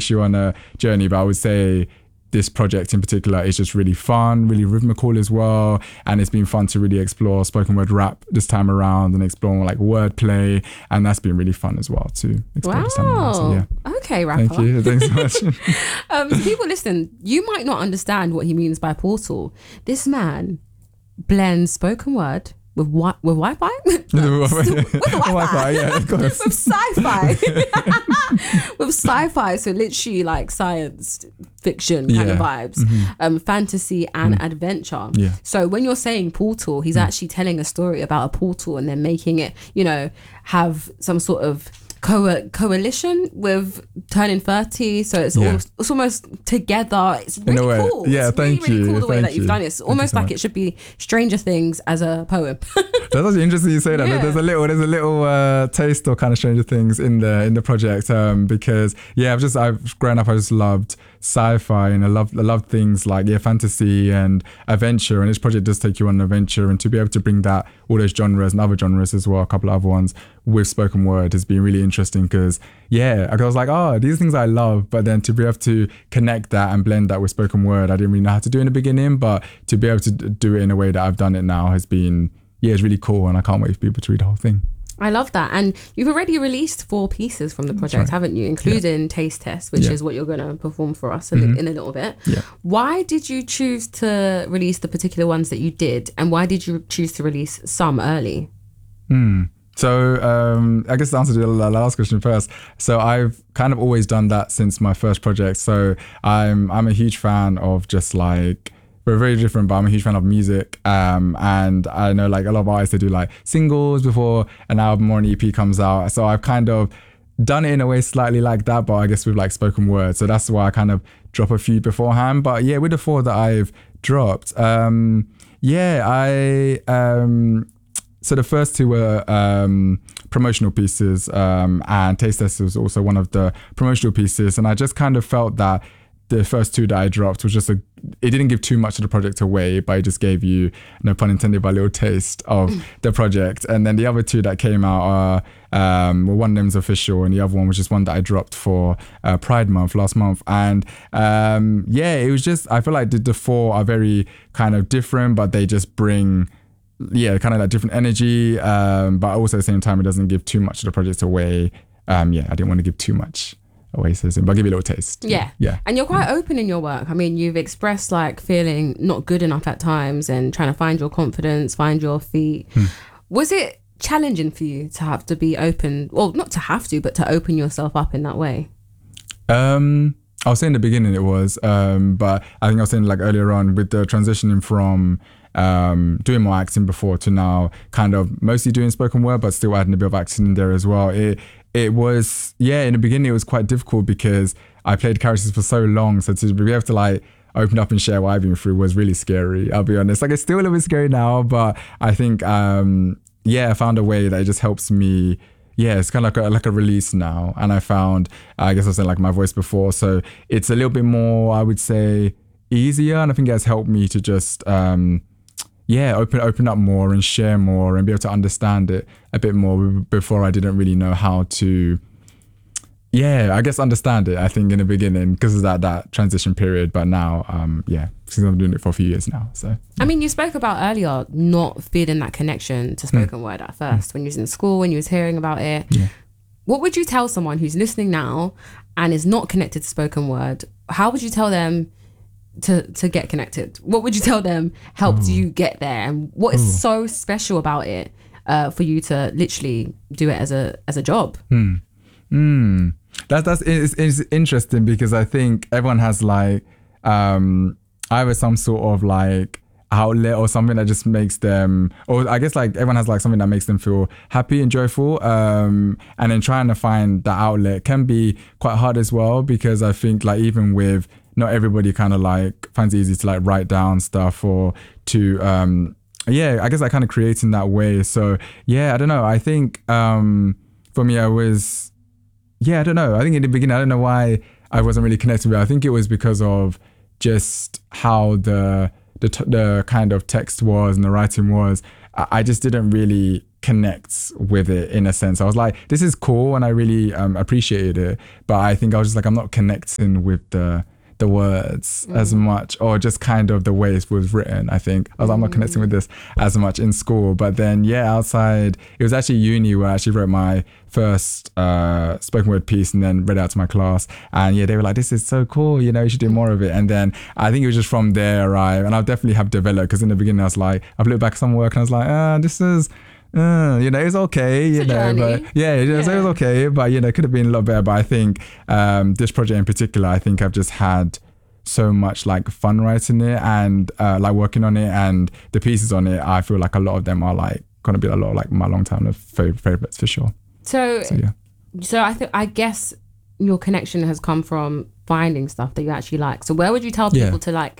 takes you on a journey. But I would say this project in particular is just really fun, really rhythmical as well, and it's been fun to really explore spoken word rap this time around and explore like wordplay, and that's been really fun as well to explore this time around. So, yeah. Okay, rapper. Thank you. Thanks so much. People listen, you might not understand what he means by portal. This man blends spoken word with Wi-Fi? With Wi-Fi, yeah, of course. With sci-fi. With sci-fi, so literally like science fiction kind of vibes, fantasy and adventure. Yeah. So when you're saying portal, he's actually telling a story about a portal and then making it, have some sort of coalition with Turning 30, so it's almost together. It's really cool. Yeah, it's thank really you. cool the way Thank that you've you. done it. It's almost like it should be Stranger Things as a poem. That's actually interesting you say that. Yeah. There's a little taste or kind of Stranger Things in the project, because I've grown up, I just loved sci-fi, and I love things like fantasy and adventure, and this project does take you on an adventure, and to be able to bring all those genres and other genres as well, a couple of other ones with spoken word has been really interesting, because I was like, these things I love, but then to be able to connect that and blend that with spoken word, I didn't really know how to do in the beginning, but to be able to do it in a way that I've done it now has been it's really cool, and I can't wait for people to read the whole thing. I love that. And you've already released 4 pieces from the project, haven't you? Including Taste Test, which is what you're going to perform for us in a little bit. Yeah. Why did you choose to release the particular ones that you did? And why did you choose to release some early? So I guess the answer to the last question first. So I've kind of always done that since my first project. So I'm a huge fan of just like, we're very different, but I'm a huge fan of music. And I know like a lot of artists, they do like singles before an album or an EP comes out. So I've kind of done it in a way slightly like that, but I guess with like spoken word. So that's why I kind of drop a few beforehand. But with the 4 that I've dropped, so the first 2 were promotional pieces, and Taste Test was also one of the promotional pieces. And I just kind of felt that the first 2 that I dropped was just it didn't give too much of the project away, but it just gave you, no pun intended, but a little taste of the project. And then the other 2 that came out are, one of them's official, and the other one was just one that I dropped for Pride Month last month. And it was just, I feel like the 4 are very kind of different, but they just bring kind of like different energy, but also at the same time it doesn't give too much of the project away. I didn't want to give too much away, but I'll give you a little taste. Yeah. And you're quite open in your work. I mean, you've expressed like feeling not good enough at times and trying to find your confidence, find your feet. Was it challenging for you to have to be open, well, not to have to, but to open yourself up in that way? I'll say in the beginning it was, but I think I was saying like earlier on with the transitioning from doing more acting before to now kind of mostly doing spoken word, but still adding a bit of acting in there as well. It was, in the beginning it was quite difficult because I played characters for so long. So to be able to like open up and share what I've been through was really scary, I'll be honest. Like it's still a little bit scary now, but I think, I found a way that it just helps me. It's kind of like a release now. And I found, I guess I was saying like my voice before. So it's a little bit more, I would say, easier. And I think it has helped me to just, open up more and share more and be able to understand it a bit more. Before I didn't really know how to, I guess understand it, I think in the beginning because of that transition period. But now, since I've been doing it for a few years now. So I mean, you spoke about earlier not feeling that connection to spoken word at first when you was in school, when you was hearing about it. What would you tell someone who's listening now and is not connected to spoken word? How would you tell them to get connected? What would you tell them helped you get there, and what is so special about it for you to literally do it as a job? That's interesting because I think everyone has like either some sort of like outlet or something that just makes them, or I guess like everyone has like something that makes them feel happy and joyful, and then trying to find that outlet can be quite hard as well, because I think like even with not everybody kind of like finds it easy to like write down stuff or to I guess I kind of create in that way. So I don't know, I think for me I was I don't know, I think in the beginning I don't know why I wasn't really connected with it. I think it was because of just how the kind of text was and the writing was, I just didn't really connect with it in a sense. I was like, this is cool, and I really appreciated it, but I think I was just like, I'm not connecting with the words as much, or just kind of the way it was written. I think I was like, I'm not connecting with this as much in school. But then outside, it was actually uni where I actually wrote my first spoken word piece and then read it out to my class, and they were like, this is so cool, you should do more of it. And then I think it was just from there, and I definitely have developed, because in the beginning I was like, I've looked back at some work and I was like, this is it's okay, but it was okay, but it could have been a lot better. But I think this project in particular, I think I've just had so much like fun writing it and like working on it, and the pieces on it, I feel like a lot of them are like gonna be a lot of like my long time favorites for sure. So I guess your connection has come from finding stuff that you actually like. So where would you tell people to like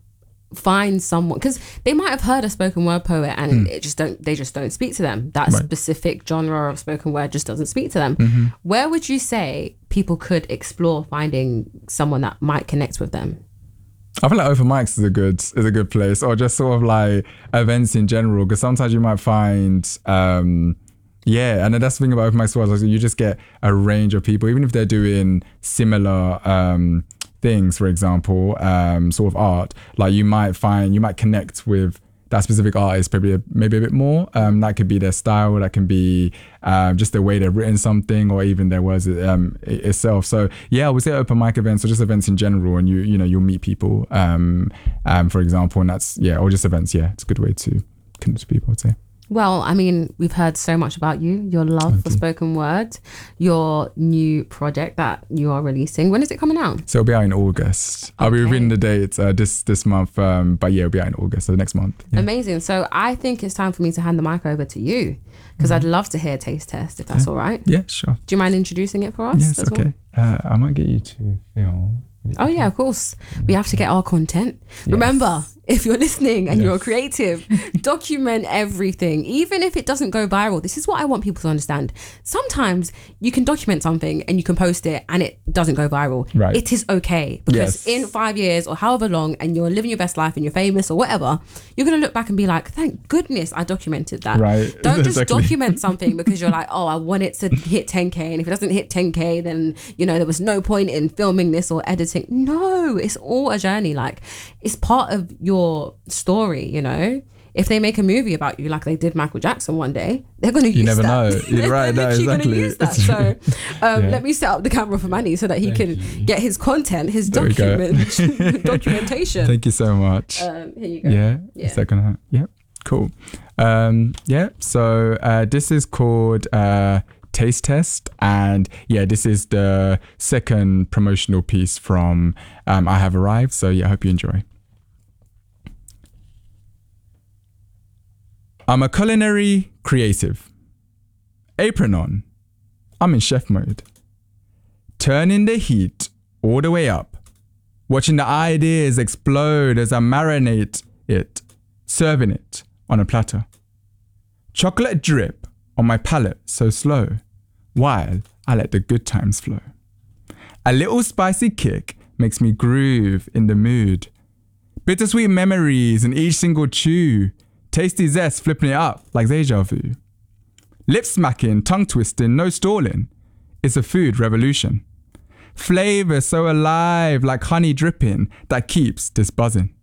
find someone, because they might have heard a spoken word poet and they just don't speak to them. That specific genre of spoken word just doesn't speak to them. Where would you say people could explore finding someone that might connect with them? I feel like open mics is a good place, or just sort of like events in general, because sometimes you might find and then that's the thing about open mics as well, you just get a range of people, even if they're doing similar things, for example, sort of art, like you might connect with that specific artist maybe a bit more. That could be their style, that can be just the way they've written something, or even their words itself. So I would say open mic events, or just events in general, and you'll meet people for example, and that's or just events. It's a good way to connect to people, I'd say. Well, I mean, we've heard so much about you, your love for spoken word, your new project that you are releasing. When is it coming out? So it'll be out in August. I'll be revealing the dates this month, but it'll be out in August, so the next month. Amazing. So I think it's time for me to hand the mic over to you, because I'd love to hear Taste Test, if that's all right. Yeah, sure. Do you mind introducing it for us? Yes, okay. I might get you to film. Oh yeah, of course. We have to get our content. Yes. Remember, if you're listening and you're creative, document everything, even if it doesn't go viral. This is what I want people to understand. Sometimes you can document something and you can post it and it doesn't go viral. Right. It is okay, because in 5 years or however long, and you're living your best life and you're famous or whatever, you're going to look back and be like, thank goodness I documented that. Right. Don't just document something because you're like, oh, I want it to hit 10K, and if it doesn't hit 10K, then there was no point in filming this or editing. No, it's all a journey. Like, it's part of your story. If they make a movie about you like they did Michael Jackson one day, they're going to use that. You never know. You're right. They're exactly. going to use that. So let me set up the camera for Manny so that he can get his content, his documentation. Thank you so much. Here you go. Yeah. Is that gonna? Yep. Cool. So this is called Taste Test, and this is the second promotional piece from I Have Arrived. So I hope you enjoy. I'm a culinary creative. Apron on, I'm in chef mode. Turning the heat all the way up, watching the ideas explode as I marinate it, serving it on a platter. Chocolate drip on my palate so slow, while I let the good times flow. A little spicy kick makes me groove in the mood. Bittersweet memories in each single chew. Tasty zest flipping it up like deja vu. Lip smacking, tongue twisting, no stalling. It's a food revolution. Flavor so alive like honey dripping that keeps this buzzing.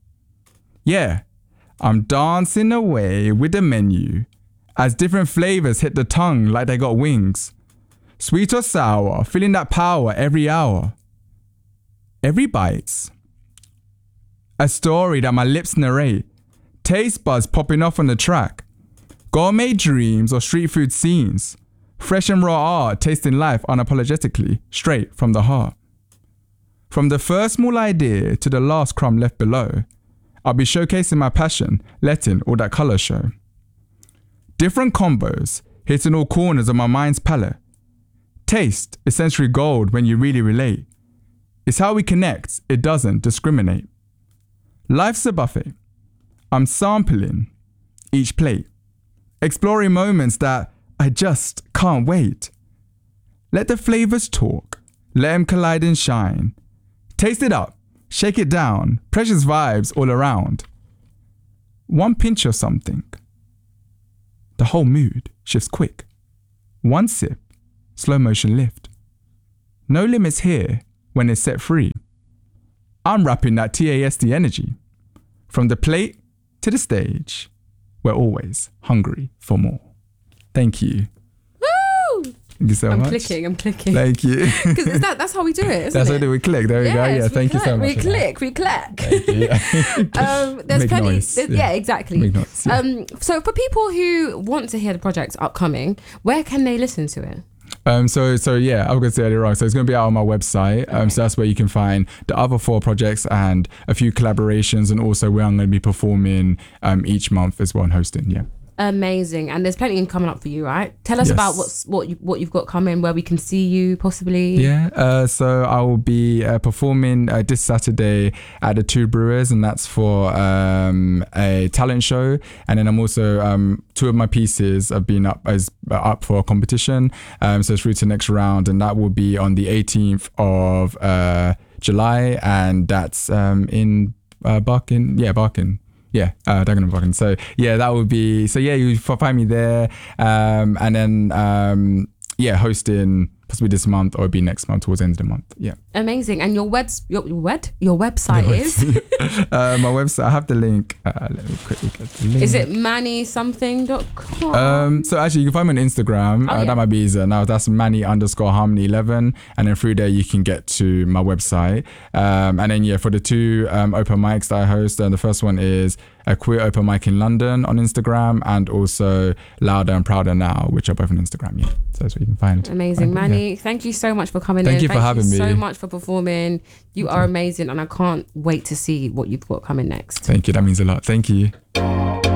I'm dancing away with the menu as different flavors hit the tongue like they got wings. Sweet or sour, feeling that power every hour. Every bite's a story that my lips narrate. Taste buds popping off on the track. Gourmet dreams or street food scenes. Fresh and raw art, tasting life unapologetically, straight from the heart. From the first small idea to the last crumb left below, I'll be showcasing my passion, letting all that colour show. Different combos, hitting all corners of my mind's palette. Taste is sensory gold when you really relate. It's how we connect, it doesn't discriminate. Life's a buffet. I'm sampling each plate, exploring moments that I just can't wait. Let the flavors talk, let them collide and shine. Taste it up, shake it down, precious vibes all around. One pinch of something, the whole mood shifts quick. One sip, slow motion lift. No limits here when it's set free. I'm rapping that TASD energy. From the plate to the stage, we're always hungry for more. Thank you. Woo! Thank you so I'm much. clicking. Thank you. Because that's how we do it, isn't That's it? how we click. There we go. Yeah, thank you so much. We click. Thank you. There's Make plenty. noise. Yeah, exactly. Make noise, yeah. So for people who want to hear the projects upcoming, where can they listen to it? So yeah, I was gonna say earlier on. So it's gonna be out on my website. So that's where you can find the other 4 projects and a few collaborations, and also where I'm gonna be performing each month as well and hosting. Yeah. Amazing. And there's plenty coming up for you, right? Tell us Yes. about what you've got coming, where we can see you possibly. Yeah. So I will be performing this Saturday at the Two Brewers, and that's for a talent show. And then I'm also 2 of my pieces have been up for a competition. So it's through to next round, and that will be on the 18th of July, and that's in Barking. Yeah, Barking. Yeah, Dagenham Barking. So yeah, that would be. So yeah, you find me there, and then hosting possibly this month or it'll be next month towards the end of the month. Yeah. Amazing. And your website is? My website. I have the link. Let me quickly get the link. Is it mannysomething.com? So actually, you can find me on Instagram. Oh, yeah. That might be easier. Now that's Manny_Harmony11, and then through there you can get to my website. And then for the 2 open mics that I host, the first one is a queer open mic in London on Instagram, and also Louder and Prouder Now, which are both on Instagram. Yeah, so that's what you can find. Amazing, Manny. Thank you so much for coming Thank in. you for having me. Thank you so much for performing. You are amazing, and I can't wait to see what you've got coming next. Thank you. That means a lot. Thank you.